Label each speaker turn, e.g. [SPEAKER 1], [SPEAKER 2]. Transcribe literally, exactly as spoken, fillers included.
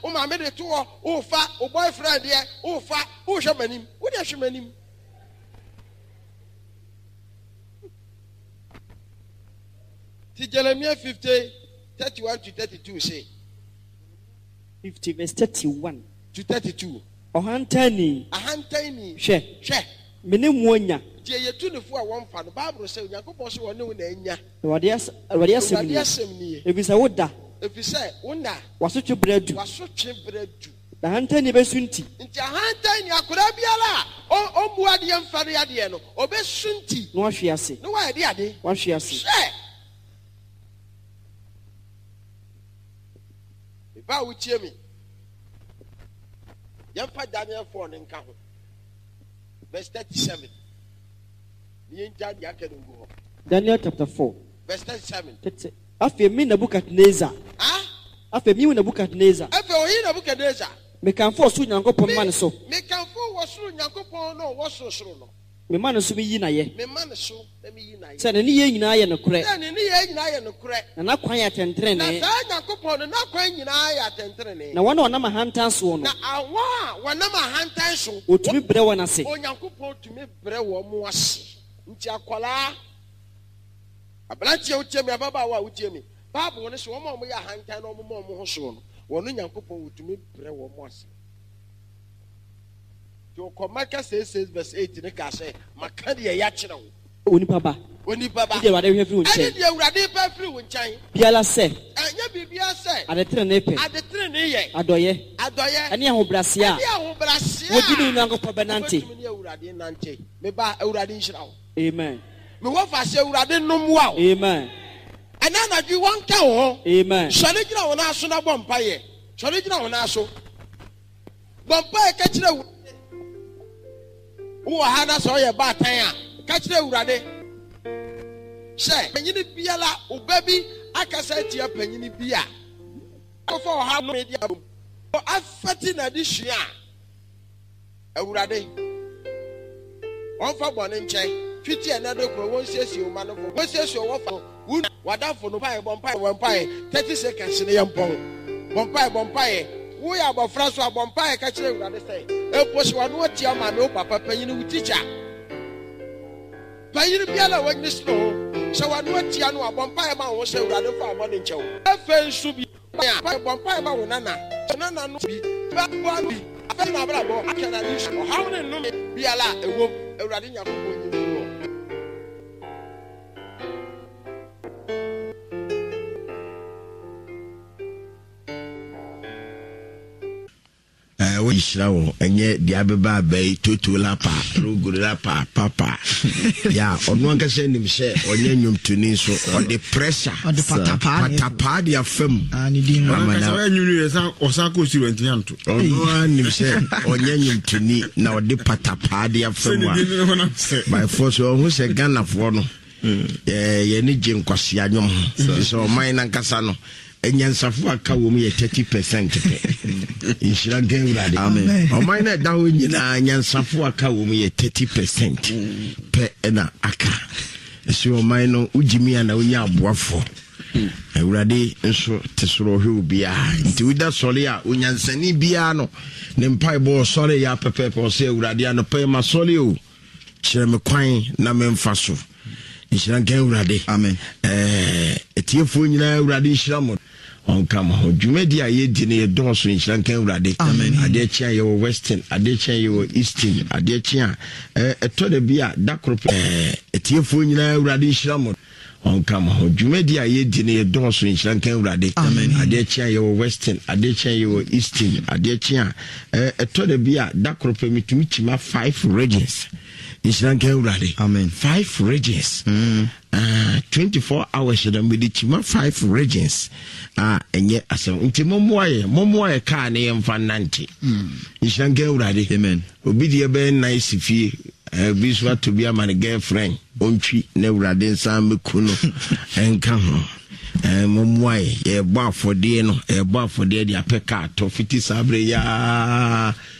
[SPEAKER 1] o ma me de to o fa o boyfriend ye o fa o hwe manim wo de hwe manim ti Jeremiah fifty thirty-one to thirty-two say
[SPEAKER 2] fifty verse thirty-one
[SPEAKER 1] to thirty-two
[SPEAKER 2] ohantani
[SPEAKER 1] ahantani
[SPEAKER 2] hwe
[SPEAKER 1] hwe
[SPEAKER 2] mene muonya
[SPEAKER 1] je yetu ne fu a won fa no Bible say Yakobon so won ne na anya
[SPEAKER 2] wade as wade asem ni ebisa woda
[SPEAKER 1] efise wona
[SPEAKER 2] wasotwe breadu
[SPEAKER 1] wasotwe breadu
[SPEAKER 2] na hantani besunti
[SPEAKER 1] nti ahantani akora biara o o muade yemfare ade no obesunti
[SPEAKER 2] no ahwe ase
[SPEAKER 1] no wa ade ade
[SPEAKER 2] wa ahwe ase
[SPEAKER 1] ba wuchie mi yemfa Daniel four ne nka ho verse thirty-seven ni nja dia kedo
[SPEAKER 2] Daniel chapter four
[SPEAKER 1] verse thirty-seven
[SPEAKER 2] afi mi Nebukadnezar
[SPEAKER 1] ah
[SPEAKER 2] afi mi Nebukadnezar
[SPEAKER 1] afi oyi Nebukadnezar
[SPEAKER 2] me kan fo so Nyankopon man so
[SPEAKER 1] me kan fo wo so Nyankopon no wo so so no
[SPEAKER 2] me man so mi yi na ye
[SPEAKER 1] me man so na mi yi na ye
[SPEAKER 2] se ne ye nyina ye ne kure
[SPEAKER 1] se ne ye nyina ye ne kure
[SPEAKER 2] na na kwan ya tentere ne
[SPEAKER 1] na sa Nyankopon na kwan nyina ya tentere ne
[SPEAKER 2] na wona wona ma hantan so no
[SPEAKER 1] na awa wona ma hantan so
[SPEAKER 2] otumi bre wona se
[SPEAKER 1] o Nyankopon tumi bre wo mo ase nti akwala abranti ya utie me ababa wa utie me Bible ne so wo mo ya hantan no mo mo ho so no wono Nyankopon otumi bre wo mo ase to komaka six verse eight ne ka say maka de ya kire wo
[SPEAKER 2] oni baba
[SPEAKER 1] oni baba
[SPEAKER 2] de wade hwe fi wo nche
[SPEAKER 1] ani de urade pa fi wo nchan
[SPEAKER 2] biala se
[SPEAKER 1] anya bibia se
[SPEAKER 2] ade tre ne pe
[SPEAKER 1] ade tre ne ye
[SPEAKER 2] adoye
[SPEAKER 1] adoye
[SPEAKER 2] ani ahobrasea
[SPEAKER 1] ani ahobrasea
[SPEAKER 2] wo di ni Nyankopon benante
[SPEAKER 1] me urade nante me ba urade nhyira wo
[SPEAKER 2] amen
[SPEAKER 1] me wo fa se urade nom wa wo
[SPEAKER 2] amen
[SPEAKER 1] ana na dwi won ka wo
[SPEAKER 2] amen
[SPEAKER 1] sole gina wo na so na bompa ye sole gina wo na so bompa e ka kire wo wo ha na so ye ba tan a ka kire urade se panyini biala obabi akasa tia panyini bia ofo ha no media o afati na dishia urade on fa bone nchen fiti e na de kro won siesie o ma no fo won siesie o wo fa un wadafo no pai bompa e won pai thirty seconds ne yempon bompa e bompa e wo ya abofra so abompa e ka kire urade say e poshi wa no tia ma me o papa panyini u teacher panyini biala wani slow so wa no tia no abompa e ma wo say urade fa abone nchew afen su bi ya bompa e ma wo nana nana no bi ba bo bi afen na bra bo akana ni so how ne no biala ewo urade Nyankopon nyi no
[SPEAKER 3] eh wo yishira wo enye dia beba bai toto la pa ruguru la pa papa ya onu anka se nim se onye nwumtuni so o the pressure
[SPEAKER 4] o the patapa
[SPEAKER 3] patapa dia fam
[SPEAKER 4] ani din
[SPEAKER 3] na
[SPEAKER 5] so enyu esa osako sirwenti anto
[SPEAKER 3] onu anim se onye nwumtuni na o the patapa dia fam by force o hu se Ghana fo no eh ye ni je nkwase anyom so man na nkasa no enyansafo aka wo mu ye thirty percent pe inshira ngen urade
[SPEAKER 4] amen
[SPEAKER 3] o man na da ho nyina enyansafo aka wo mu ye thirty percent pe na aka so o man no ujimi ana onya aboafo urade nso tesoro hwe obia nti uda sole a onyansani bia no ne mpai bo sole ya pepepe o se urade ano pe ma sole o kire me kwan na me mfa so inshira ngen urade
[SPEAKER 4] amen
[SPEAKER 3] eh etiefo nyina urade inshira mo on come ho dwumadi a ye di ne ye donso inshira nkan urade ade chia ye wo western ade chia ye wo eastern ade chia eh eto de bia dakro eh etiefo nyina urade inshira mo on come ho dwumadi a ye di ne ye donso inshira nkan urade ade chia ye wo western ade chia ye wo eastern ade chia eh eto de bia dakro pe mitumi chima five regions inshira nkan urade
[SPEAKER 4] amen
[SPEAKER 3] five regions mm. Uh, twenty-four hours da medi chima five regions ah enye asem nti momoaye momoaye ka na yemfa nante mm. Inshange urade
[SPEAKER 4] amen
[SPEAKER 3] obi de be nice fie eh biswa to be a girlfriend ontwi na urade nsa mekuno enka ho eh momoaye ye bo afode no e bo afode de apeka to fiti sabre ya